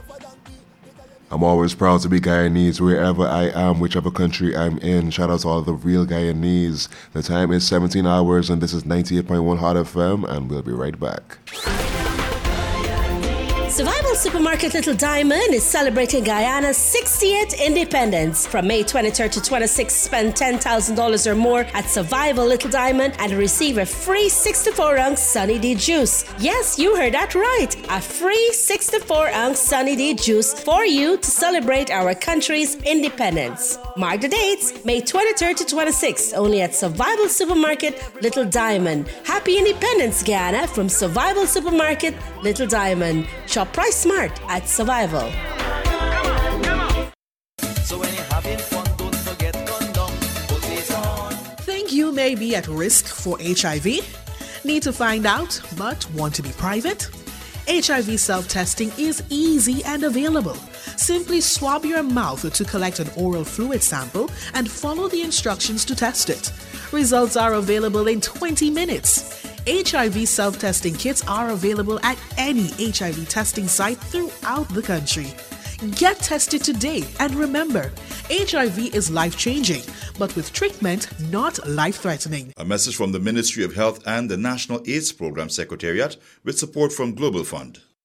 I'm always proud to be Guyanese wherever I am, whichever country I'm in. Shout out to all the real Guyanese. The time is 17 hours and this is 98.1 Hot FM and we'll be right back. Survival Supermarket Little Diamond is celebrating Guyana's 60th independence. From May 23rd to 26th, spend $10,000 or more at Survival Little Diamond and receive a free 64-ounce Sunny D juice. Yes, you heard that right. A free 64-ounce Sunny D juice for you to celebrate our country's independence. Mark the dates, May 23rd to 26th, only at Survival Supermarket Little Diamond. Happy Independence, Guyana, from Survival Supermarket Little Diamond. Shop Price Smart at Survival. So when you're having fun, don't forget condom. Put it on. Think you may be at risk for HIV? Need to find out but want to be private? HIV self-testing is easy and available. Simply swab your mouth to collect an oral fluid sample and follow the instructions to test it. Results are available in 20 minutes. HIV self-testing kits are available at any HIV testing site throughout the country. Get tested today and remember, HIV is life-changing, but with treatment, not life-threatening. A message from the Ministry of Health and the National AIDS Program Secretariat with support from Global Fund.